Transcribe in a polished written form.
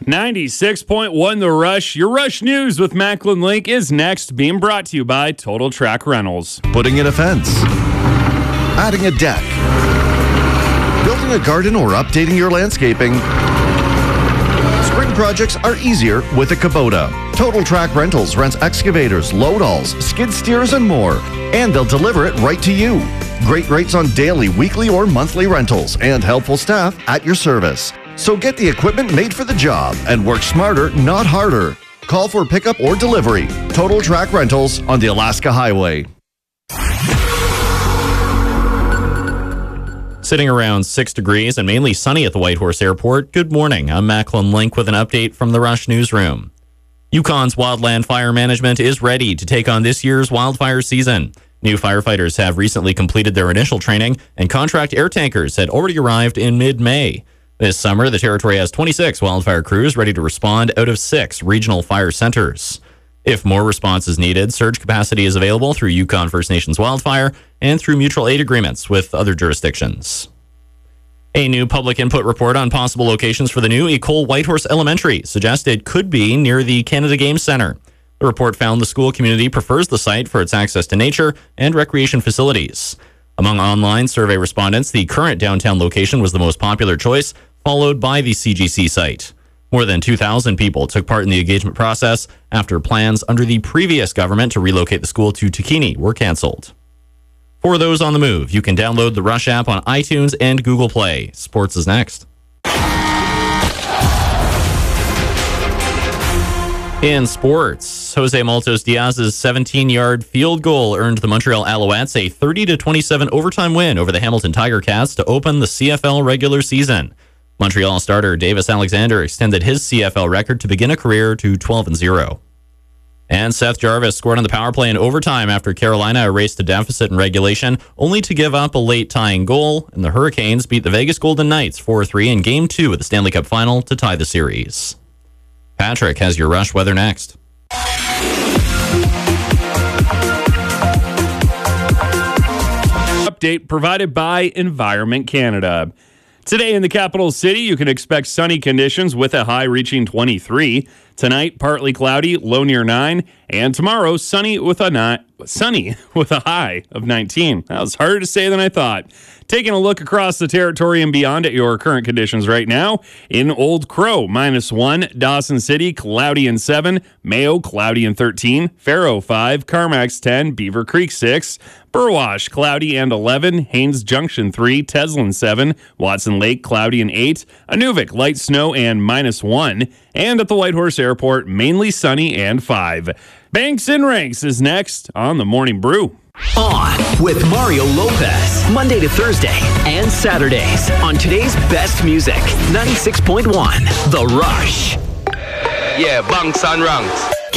96.1 The Rush. Your Rush News with Macklin Link is next, being brought to you by Total Track Rentals. Putting in a fence, adding a deck, building a garden, or updating your landscaping. Spring projects are easier with a Kubota. Total Track Rentals rents excavators, load-alls, skid steers, and more. And they'll deliver it right to you. Great rates on daily, weekly, or monthly rentals, and helpful staff at your service. So get the equipment made for the job and work smarter, not harder. Call for pickup or delivery. Total Track Rentals on the Alaska Highway. Sitting around 6 degrees and mainly sunny at the Whitehorse Airport. Good morning. I'm Macklin Link with an update from the Rush Newsroom. Yukon's Wildland Fire Management is ready to take on this year's wildfire season. New firefighters have recently completed their initial training, and contract air tankers had already arrived in mid-May. This summer, the territory has 26 wildfire crews ready to respond out of 6 regional fire centers. If more response is needed, surge capacity is available through Yukon First Nations Wildfire and through mutual aid agreements with other jurisdictions. A new public input report on possible locations for the new Ecole Whitehorse Elementary suggested could be near the Canada Game Centre. The report found the school community prefers the site for its access to nature and recreation facilities. Among online survey respondents, the current downtown location was the most popular choice, followed by the CGC site. More than 2,000 people took part in the engagement process after plans under the previous government to relocate the school to Takini were canceled. For those on the move, you can download the Rush app on iTunes and Google Play. Sports is next. In sports, Jose Maltos Diaz's 17-yard field goal earned the Montreal Alouettes a 30-27 overtime win over the Hamilton Tiger Cats to open the CFL regular season. Montreal starter Davis Alexander extended his CFL record to begin a career to 12-0. And Seth Jarvis scored on the power play in overtime after Carolina erased a deficit in regulation, only to give up a late tying goal, and the Hurricanes beat the Vegas Golden Knights 4-3 in Game 2 of the Stanley Cup Final to tie the series. Patrick has your Rush weather next. Update provided by Environment Canada. Today in the capital city, you can expect sunny conditions with a high reaching 23. Tonight, partly cloudy, low near 9. And tomorrow, sunny with a high of 19. That was harder to say than I thought. Taking a look across the territory and beyond at your current conditions right now. In Old Crow, -1. Dawson City, cloudy and 7. Mayo, cloudy and 13. Faro, 5. Carmacks, 10. Beaver Creek, 6. Burwash, cloudy and 11. Haines Junction, 3. Teslin, 7. Watson Lake, cloudy and 8. Inuvik, light snow and -1. And at the Whitehorse Airport, mainly sunny and 5. Banks and Ranks is next on the Morning Brew. On with Mario Lopez, Monday to Thursday and Saturdays on today's best music, 96.1 The Rush. Yeah, Banks and Ranks.